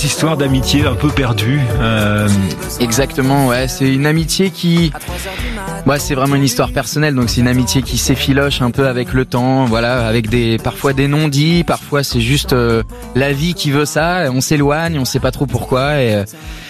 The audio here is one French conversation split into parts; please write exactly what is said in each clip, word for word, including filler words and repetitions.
histoire d'amitié un peu perdue. Euh... Exactement, ouais, c'est une amitié qui... Ouais, c'est vraiment une histoire personnelle, donc c'est une amitié qui s'effiloche un peu avec le temps, voilà, avec des parfois des non-dits, parfois c'est juste euh, la vie qui veut ça, on s'éloigne, on sait pas trop pourquoi, et... Euh...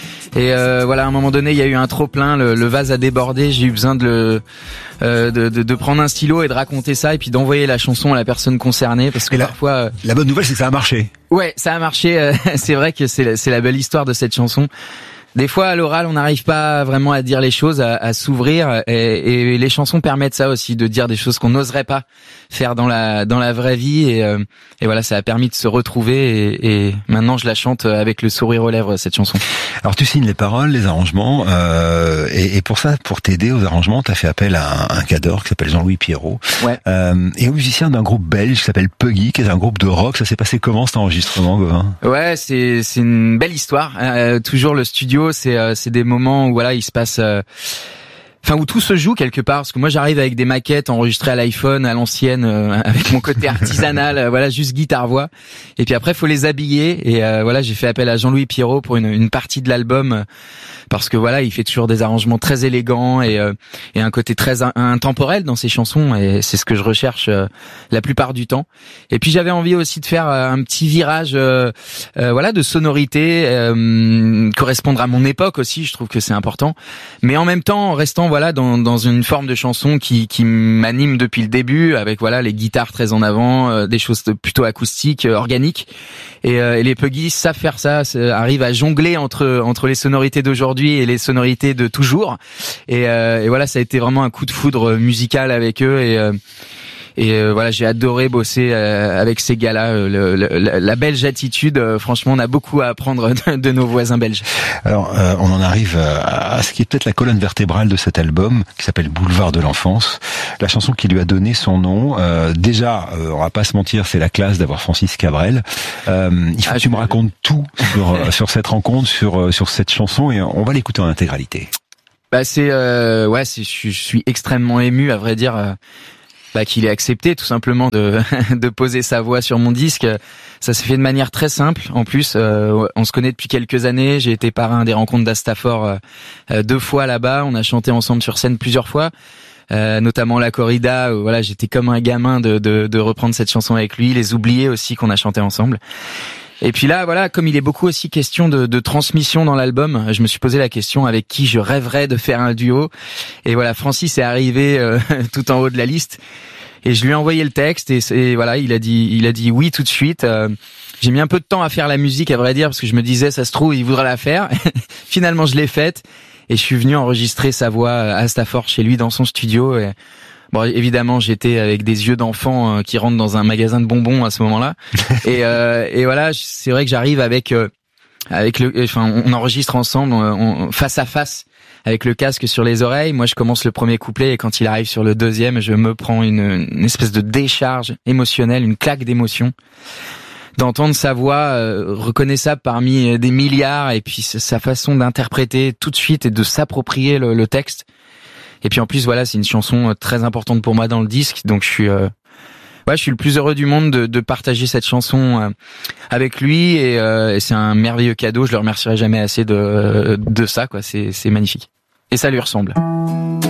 Et euh, voilà, à un moment donné, il y a eu un trop plein, le, le vase a débordé. J'ai eu besoin de, le, euh, de, de, de prendre un stylo et de raconter ça, et puis d'envoyer la chanson à la personne concernée, parce que la, parfois. Euh... La bonne nouvelle, c'est que ça a marché. Ouais, ça a marché. Euh, c'est vrai que c'est, c'est la belle histoire de cette chanson. Des fois, à l'oral, on n'arrive pas vraiment à dire les choses, à, à s'ouvrir, et, et les chansons permettent ça aussi, de dire des choses qu'on n'oserait pas faire dans la dans la vraie vie, et, euh, et voilà, ça a permis de se retrouver, et, et maintenant je la chante avec le sourire aux lèvres, cette chanson. Alors tu signes les paroles, les arrangements, euh, et, et pour ça, pour t'aider aux arrangements, t'as fait appel à un, un cadre qui s'appelle Jean-Louis Pierrot, ouais. euh, et un musicien d'un groupe belge qui s'appelle Puggy, qui est un groupe de rock. Ça s'est passé comment cet enregistrement, Gauvin ? Ouais, c'est c'est une belle histoire. Euh, toujours le studio. C'est euh, c'est des moments où voilà, il se passe euh, enfin où tout se joue quelque part, parce que moi j'arrive avec des maquettes enregistrées à l'iPhone à l'ancienne, euh, avec mon côté artisanal, euh, voilà, juste guitare voix, et puis après faut les habiller, et euh, voilà, j'ai fait appel à Jean-Louis Pierrot pour une une partie de l'album, euh, parce que voilà, il fait toujours des arrangements très élégants, et euh, et un côté très in- intemporel dans ses chansons, et c'est ce que je recherche euh, la plupart du temps. Et puis j'avais envie aussi de faire euh, un petit virage euh, euh, voilà, de sonorité, euh, correspondre à mon époque aussi, je trouve que c'est important, mais en même temps en restant voilà dans dans une forme de chanson qui qui m'anime depuis le début, avec voilà les guitares très en avant, euh, des choses plutôt acoustiques, euh, organiques, et, euh, et les Puggy savent faire ça, arrivent à jongler entre entre les sonorités d'aujourd'hui et les sonorités de toujours, et, euh, et voilà, ça a été vraiment un coup de foudre musical avec eux, et euh, Et euh, voilà, j'ai adoré bosser euh, avec ces gars-là. Euh, le, le, la belge attitude, euh, franchement, on a beaucoup à apprendre de, de nos voisins belges. Alors, euh, on en arrive à, à ce qui est peut-être la colonne vertébrale de cet album, qui s'appelle Boulevard de l'enfance. La chanson qui lui a donné son nom. Euh, déjà, euh, on va pas se mentir, c'est la classe d'avoir Francis Cabrel. Euh, il faut ah, que tu me racontes tout sur sur cette rencontre, sur sur cette chanson, et on va l'écouter en intégralité. Bah c'est euh, ouais, c'est je, je suis extrêmement ému, à vrai dire. Euh, Bah, qu'il ait accepté tout simplement de de poser sa voix sur mon disque. Ça s'est fait de manière très simple. En plus, euh, on se connaît depuis quelques années. J'ai été parrain des rencontres d'Astafor euh, deux fois là-bas. On a chanté ensemble sur scène plusieurs fois, euh, notamment la corrida. Où, voilà, j'étais comme un gamin de, de de reprendre cette chanson avec lui. Les Oubliés aussi qu'on a chanté ensemble. Et puis là, voilà, comme il est beaucoup aussi question de, de transmission dans l'album, je me suis posé la question avec qui je rêverais de faire un duo. Et voilà, Francis est arrivé euh, tout en haut de la liste. Et je lui ai envoyé le texte, et, et voilà, il a dit, il a dit oui tout de suite. Euh, j'ai mis un peu de temps à faire la musique, à vrai dire, parce que je me disais, ça se trouve, il voudra la faire. Finalement, je l'ai faite, et je suis venu enregistrer sa voix à Astafor chez lui dans son studio. Et bon, évidemment, j'étais avec des yeux d'enfant euh, qui rentrent dans un magasin de bonbons à ce moment-là. et, euh, et voilà, c'est vrai que j'arrive avec, euh, avec le, enfin, on enregistre ensemble, on, face à face, avec le casque sur les oreilles. Moi, je commence le premier couplet, et quand il arrive sur le deuxième, je me prends une, une espèce de décharge émotionnelle, une claque d'émotion. D'entendre sa voix euh, reconnaissable parmi des milliards, et puis sa façon d'interpréter tout de suite et de s'approprier le, le texte. Et puis en plus, voilà, c'est une chanson très importante pour moi dans le disque, donc je suis, euh, ouais, je suis le plus heureux du monde de, de partager cette chanson euh, avec lui, et, euh, et c'est un merveilleux cadeau. Je le remercierai jamais assez de de ça, quoi. C'est c'est magnifique, et ça lui ressemble.